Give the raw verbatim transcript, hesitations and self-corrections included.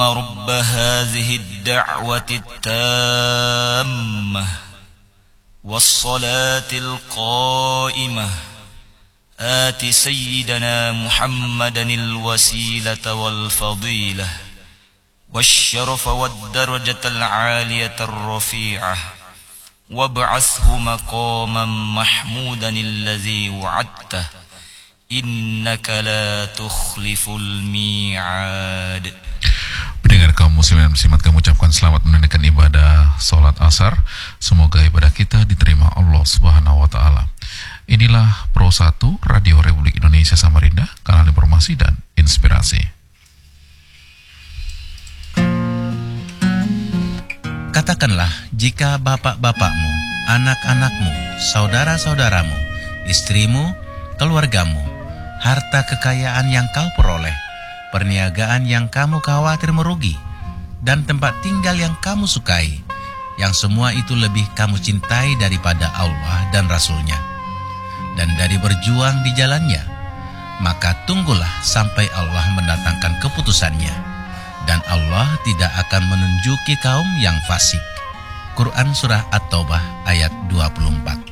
رب هذه الدعوة التامة والصلاة القائمة آت سيدنا محمدا الوسيلة والفضيلة والشرف والدرجة العالية الرفيعة وابعثه مقاما محمودا الذي وعدته إنك لا تخلف الميعاد. Pendengar kaum muslimin dan muslimat, kami ucapkan selamat menunaikan ibadah salat asar. Semoga ibadah kita diterima Allah Subhanahu wa taala. Inilah Pro satu Radio Republik Indonesia Samarinda, kanal informasi dan inspirasi. Katakanlah jika bapak-bapakmu, anak-anakmu, saudara-saudaramu, istrimu, keluargamu, harta kekayaan yang kau peroleh, perniagaan yang kamu khawatir merugi, dan tempat tinggal yang kamu sukai, yang semua itu lebih kamu cintai daripada Allah dan Rasul-Nya, dan dari berjuang di jalannya, maka tunggulah sampai Allah mendatangkan keputusannya, dan Allah tidak akan menunjuki kaum yang fasik. Quran Surah At-Taubah ayat dua puluh empat.